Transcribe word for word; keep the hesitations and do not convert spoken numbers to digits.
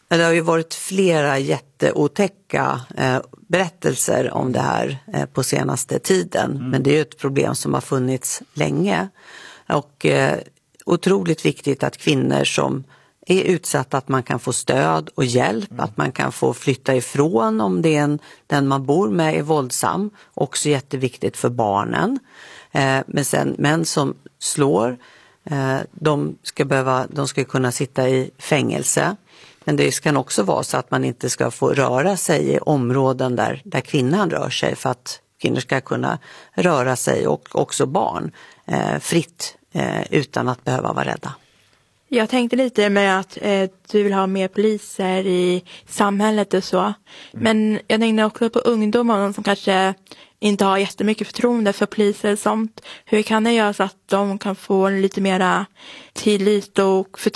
Det har ju varit flera jätteotäcka eh, berättelser om det här eh, på senaste tiden. Mm. Men det är ju ett problem som har funnits länge. Och eh, otroligt viktigt att kvinnor som är utsatta, att man kan få stöd och hjälp. Mm. Att man kan få flytta ifrån om det är en, den man bor med är våldsam. Också jätteviktigt för barnen. Eh, men sen män som slår, eh, de ska behöva, de ska kunna sitta i fängelse. Men det kan också vara så att man inte ska få röra sig i områden där, där kvinnan rör sig, för att kvinnor ska kunna röra sig, och också barn eh, fritt eh, utan att behöva vara rädda. Jag tänkte lite med att eh, du vill ha mer poliser i samhället och så. Mm. Men jag tänkte också på ungdomar som kanske inte har jättemycket förtroende för poliser och sånt. Hur kan det göra så att de kan få lite mera tillit och förtroende